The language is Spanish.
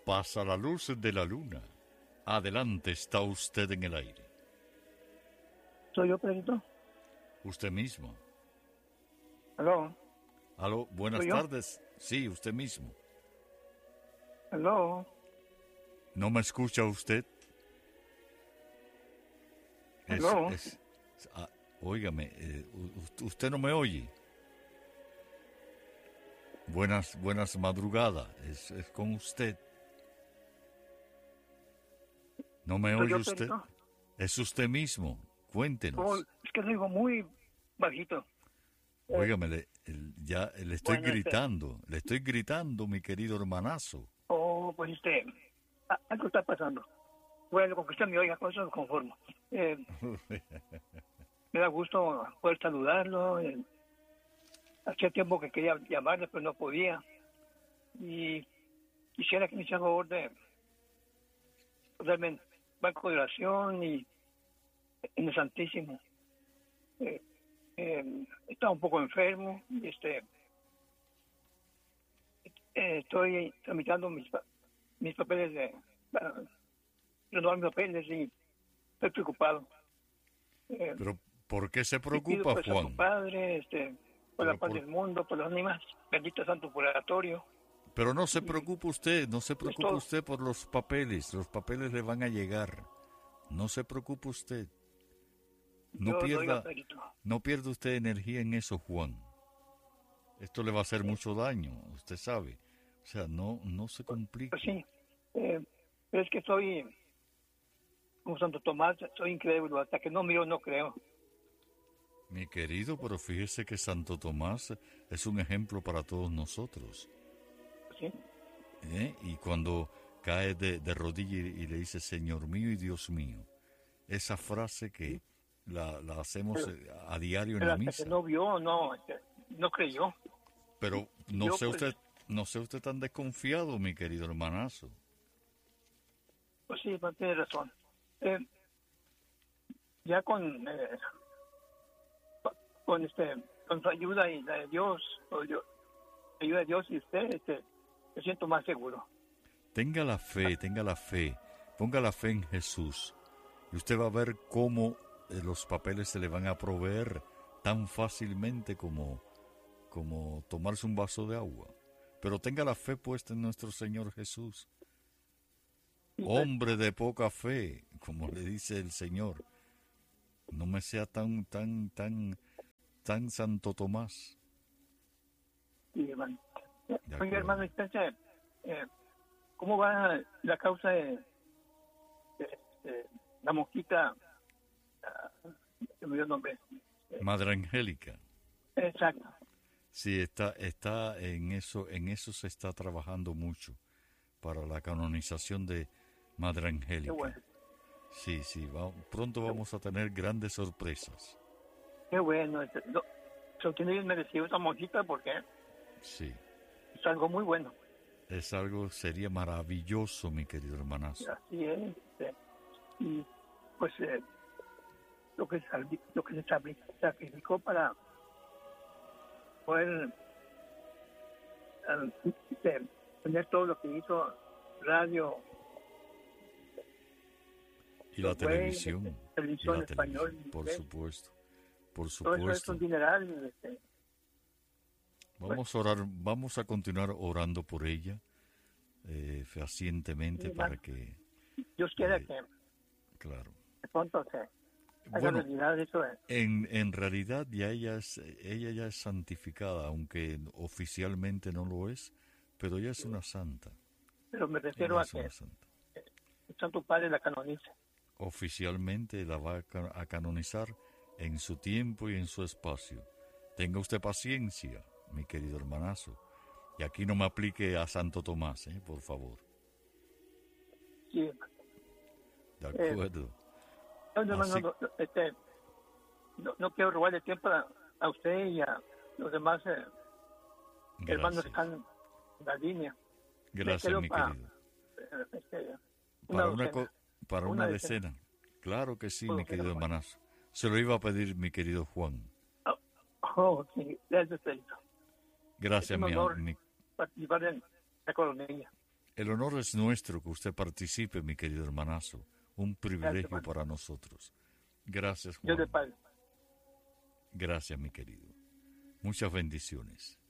pasa la luz de la luna. Adelante, está usted en el aire. ¿Soy yo, Pedrito? Usted mismo. ¿Aló? Aló, buenas ¿Soy yo? tardes. Sí, usted mismo. ¿Aló? ¿No me escucha usted? ¿Aló? Óigame, usted no me oye. Buenas madrugadas. Es con usted. ¿No me ¿Soy oye yo, usted? Pedrito? Es usted mismo. Cuéntenos. Es que lo digo muy bajito. Óigame, ya le estoy Bueno, gritando. Le estoy gritando, mi querido hermanazo. Pues algo está pasando. Bueno, con que usted me oiga, con eso me conformo. Me da gusto poder saludarlo. Hacía tiempo que quería llamarle, pero no podía. Y quisiera que me hiciera favor de darme en banco de oración y en el Santísimo. Estaba un poco enfermo y estoy tramitando mis papeles para renovar mis papeles y estoy preocupado. Pero, ¿por qué se Pido, preocupa, pues, a Juan? tu Padre, por la paz por- del mundo, por los animales, bendito santo purgatorio. Pero no se preocupe usted, no se preocupe todo. usted por los papeles le van a llegar. No se preocupe usted. No Yo lo digo, pierda, Pedrito. no pierda usted energía en eso, Juan. Esto le va a hacer mucho daño, usted sabe. O sea, no se complique. Pues sí, pero es que soy, como Santo Tomás, soy incrédulo, hasta que no miro no creo. Mi querido, pero fíjese que Santo Tomás es un ejemplo para todos nosotros. ¿Sí? Y cuando cae de rodillas y le dice, Señor mío y Dios mío, esa frase que la hacemos a diario en Pero la hasta misa. que no vio, no creyó. Pero Yo, pues, no sea usted tan desconfiado, mi querido hermanazo. Pues sí, pues tiene razón. Ya con su ayuda y la de Dios, la ayuda de Dios y usted, me siento más seguro. Tenga la fe, ponga la fe en Jesús y usted va a ver cómo los papeles se le van a proveer tan fácilmente como tomarse un vaso de agua. Pero tenga la fe puesta en nuestro Señor Jesús. Y pues, Hombre de poca fe, como le dice el Señor, no me sea tan Santo Tomás. sí, hermano. De Oye, acuerdo. hermano, ¿cómo va la causa de la mosquita? Se me dio el nombre. Madre Angélica. Exacto. Sí, está en eso se está trabajando mucho para la canonización de Madre Angélica. Qué bueno. Sí, pronto vamos a tener grandes sorpresas. Qué bueno. Se tiene bien merecido esa mosquita porque Sí, es algo muy bueno. sería maravilloso, mi querido hermanazo. Así es. Y pues lo que se sacrificó para poder tener todo lo que hizo radio Y la televisión. televisión y la español, televisión, por inglés. supuesto. Todo eso es un dineral. Vamos a orar, vamos a continuar orando por ella fehacientemente Sí, para hermano. que, Dios quiera que claro. de pronto se haga Bueno, realidad eso. en realidad ella ya es santificada, aunque oficialmente no lo es, pero ella es una santa. Pero me refiero Ella a es que una santa. el Santo Padre la canonice. Oficialmente la va a canonizar en su tiempo y en su espacio. Tenga usted paciencia, mi querido hermanazo. Y aquí no me aplique a Santo Tomás, por favor. Sí, hermano. De acuerdo. No, Así- no quiero robarle tiempo a usted y a los demás hermanos que Gracias. están en la línea. Gracias, Me quedo mi para, querido. una Para docena. para una decena. Claro que sí, Puedo mi querido quedar, Juan. hermanazo. Se lo iba a pedir mi querido Juan. Sí, gracias, Pedrito. Gracias, Es un honor mi participar en la coronilla. El honor es nuestro que usted participe, mi querido hermanazo. Un privilegio Gracias, para nosotros. Gracias, Dios Juan. de paz. Gracias, mi querido. Muchas bendiciones.